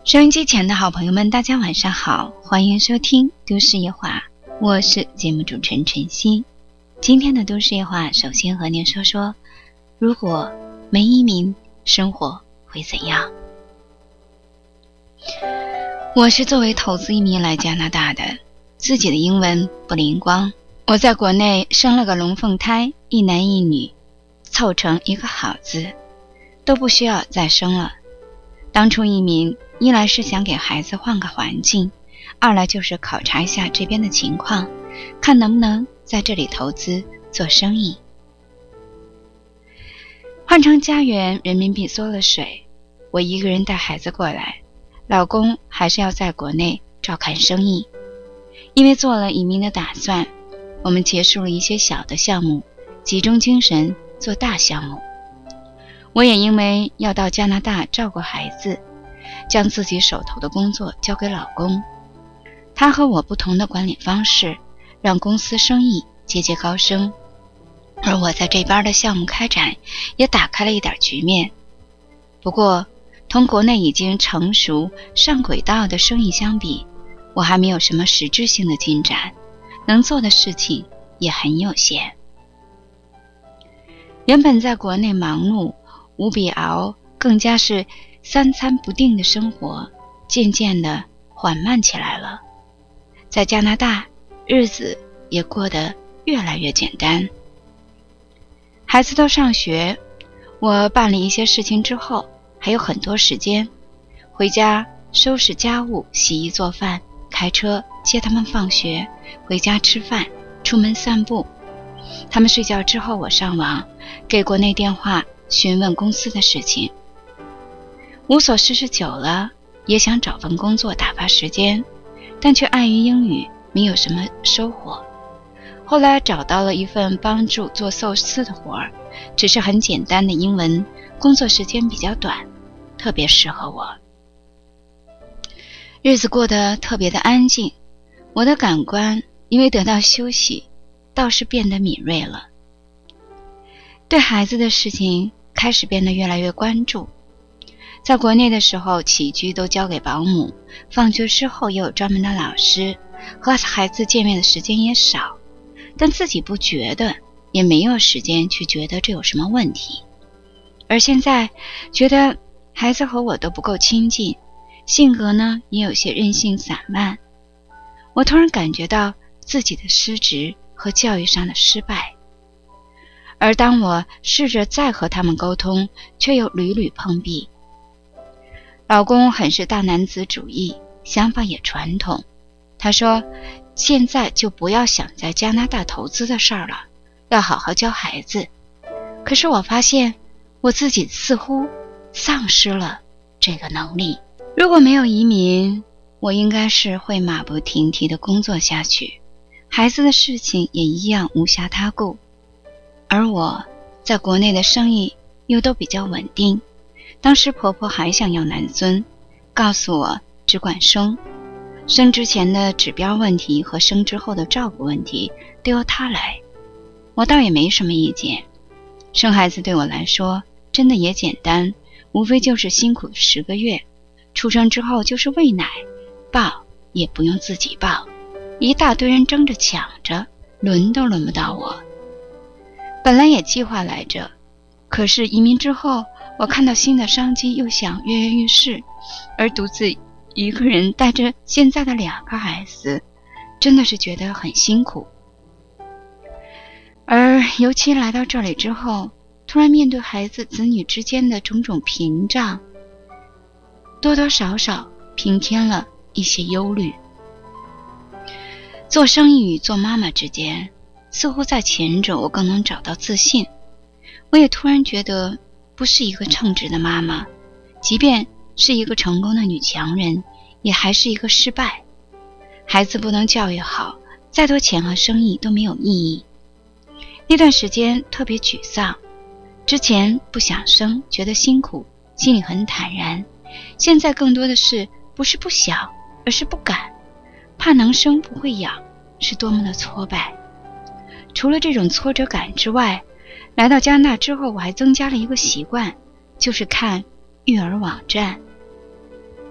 收音机前的好朋友们，大家晚上好，欢迎收听都市夜话，我是节目主持人晨曦。今天的都市夜话，首先和您说说，如果没移民，生活会怎样？我是作为投资移民来加拿大的，自己的英文不灵光，我在国内生了个龙凤胎，一男一女，凑成一个好字，都不需要再生了。当初移民，一来是想给孩子换个环境，二来就是考察一下这边的情况，看能不能在这里投资做生意。换成家园，人民币缩了水，我一个人带孩子过来，老公还是要在国内照看生意。因为做了移民的打算，我们结束了一些小的项目，集中精神做大项目。我也因为要到加拿大照顾孩子，将自己手头的工作交给老公。他和我不同的管理方式，让公司生意节节高升，而我在这边的项目开展也打开了一点局面。不过同国内已经成熟上轨道的生意相比，我还没有什么实质性的进展，能做的事情也很有限。原本在国内忙碌无比熬，更加是三餐不定的生活，渐渐的缓慢起来了。在加拿大，日子也过得越来越简单。孩子都上学，我办了一些事情之后，还有很多时间，回家收拾家务，洗衣做饭，开车接他们放学，回家吃饭，出门散步。他们睡觉之后，我上网，给国内电话询问公司的事情。无所事事久了，也想找份工作打发时间，但却碍于英语没有什么收获。后来找到了一份帮助做寿司的活儿，只是很简单的英文，工作时间比较短，特别适合我。日子过得特别的安静，我的感官因为得到休息，倒是变得敏锐了。对孩子的事情开始变得越来越关注。在国内的时候，起居都交给保姆，放学之后也有专门的老师，和孩子见面的时间也少，但自己不觉得，也没有时间去觉得这有什么问题。而现在觉得孩子和我都不够亲近，性格呢也有些任性散漫，我突然感觉到自己的失职和教育上的失败。而当我试着再和他们沟通，却又屡屡碰壁。老公很是大男子主义，想法也传统。他说，现在就不要想在加拿大投资的事儿了，要好好教孩子。可是我发现，我自己似乎丧失了这个能力。如果没有移民，我应该是会马不停蹄地工作下去，孩子的事情也一样无暇他顾。而我在国内的生意又都比较稳定，当时婆婆还想要男孙，告诉我只管生之前的指标问题和生之后的照顾问题都由她来。我倒也没什么意见，生孩子对我来说真的也简单，无非就是辛苦10个月，出生之后就是喂奶，抱也不用自己抱，一大堆人争着抢着，轮都轮不到我。本来也计划来着，可是移民之后，我看到新的商机，又想跃跃欲试，而独自一个人带着现在的2个孩子，真的是觉得很辛苦。而尤其来到这里之后，突然面对孩子子女之间的种种屏障，多多少少平添了一些忧虑。做生意与做妈妈之间，似乎在前者我更能找到自信。我也突然觉得不是一个称职的妈妈，即便是一个成功的女强人，也还是一个失败。孩子不能教育好，再多钱和生意都没有意义。那段时间特别沮丧，之前不想生，觉得辛苦，心里很坦然，现在更多的是不是不想，而是不敢，怕能生不会养，是多么的挫败。除了这种挫折感之外，来到加拿大之后，我还增加了一个习惯，就是看育儿网站。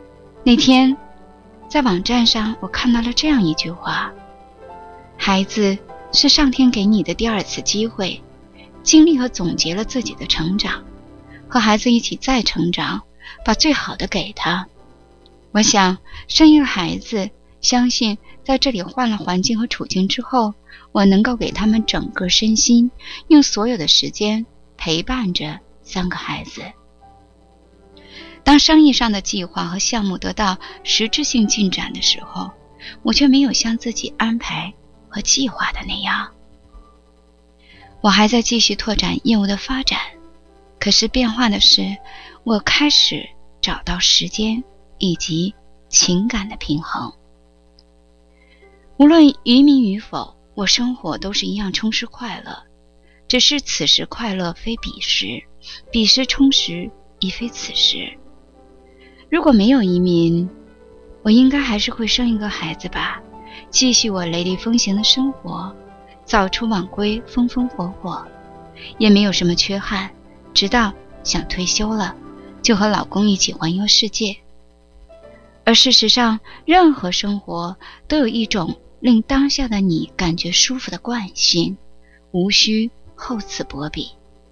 那天在网站上我看到了这样一句话：孩子是上天给你的第二次机会，经历和总结了自己的成长，和孩子一起再成长，把最好的给他。我想生一个孩子，相信在这里换了环境和处境之后，我能够给他们整个身心，用所有的时间陪伴着3个孩子。当生意上的计划和项目得到实质性进展的时候，我却没有像自己安排和计划的那样。我还在继续拓展业务的发展，可是变化的是，我开始找到时间以及情感的平衡。无论移民与否，我生活都是一样充实快乐，只是此时快乐非彼时，彼时充实亦非此时。如果没有移民，我应该还是会生一个孩子吧，继续我雷厉风行的生活，早出晚归，风风火火，也没有什么缺憾，直到想退休了，就和老公一起环游世界。而事实上，任何生活都有一种令当下的你感觉舒服的惯性，无需厚此薄彼。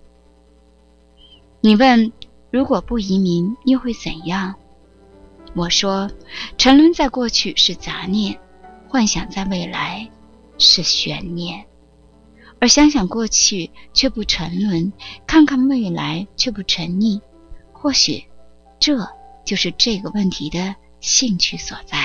你问，如果不移民又会怎样？我说，沉沦在过去是杂念，幻想在未来是悬念。而想想过去却不沉沦，看看未来却不沉溺，或许这就是这个问题的兴趣所在。